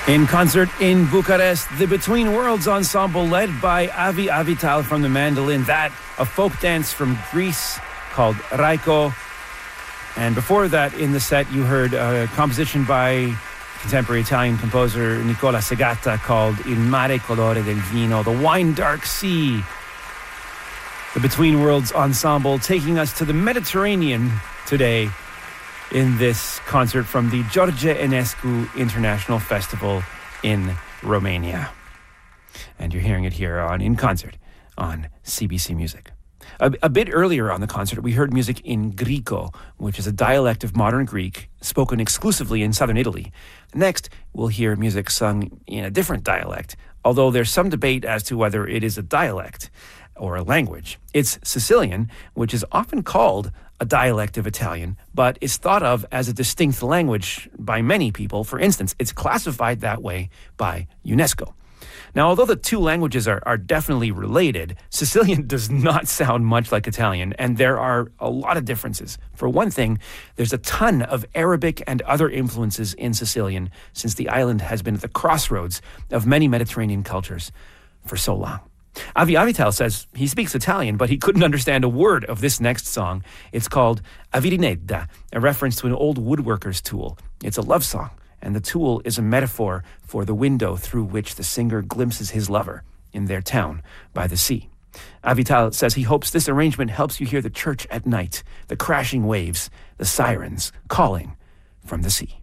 In concert in Bucharest, the Between Worlds Ensemble led by Avi Avital from the mandolin. That, a folk dance from Greece called Raiko. And before that, in the set, you heard a composition by contemporary Italian composer Nicola Segata called Il mare colore del vino, the wine dark sea. The Between Worlds Ensemble taking us to the Mediterranean today in this concert from the George Enescu International Festival in Romania. And you're hearing it here on In Concert on CBC Music. A bit earlier on the concert, we heard music in Greco, which is a dialect of modern Greek spoken exclusively in southern Italy. Next, we'll hear music sung in a different dialect, although there's some debate as to whether it is a dialect or a language. It's Sicilian, which is often called a dialect of Italian, but is thought of as a distinct language by many people. For instance, it's classified that way by UNESCO. Now, although the two languages are definitely related, Sicilian does not sound much like Italian, and there are a lot of differences. For one thing, there's a ton of Arabic and other influences in Sicilian, since the island has been at the crossroads of many Mediterranean cultures for so long. Avi Avital says he speaks Italian, but he couldn't understand a word of this next song. It's called Avirinedda, a reference to an old woodworker's tool. It's a love song, and the tool is a metaphor for the window through which the singer glimpses his lover in their town by the sea. Avital says he hopes this arrangement helps you hear the church at night, the crashing waves, the sirens calling from the sea.